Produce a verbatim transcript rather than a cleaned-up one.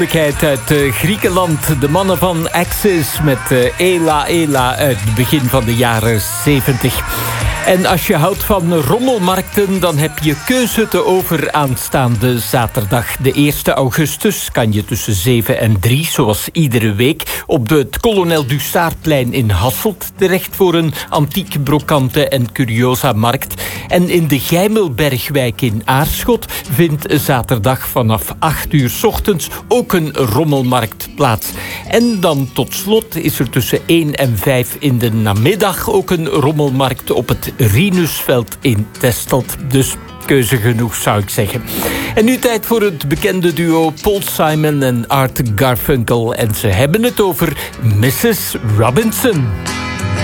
Uit uh, Griekenland, de mannen van Axis met uh, Ela Ela uit het begin van de jaren zeventig. En als je houdt van rommelmarkten, dan heb je Keushutten over aanstaande zaterdag. De eerste augustus kan je tussen zeven en drie, zoals iedere week, op het Kolonel Dussardplein in Hasselt terecht voor een antiek brokante en curiosa-markt. En in de Geimelbergwijk in Aarschot vindt zaterdag vanaf acht uur 's ochtends ook een rommelmarkt plaats. En dan tot slot is er tussen één en vijf in de namiddag ook een rommelmarkt op het Rinusveld in Testelt. Dus keuze genoeg, zou ik zeggen. En nu tijd voor het bekende duo Paul Simon en Art Garfunkel. En ze hebben het over missus Robinson.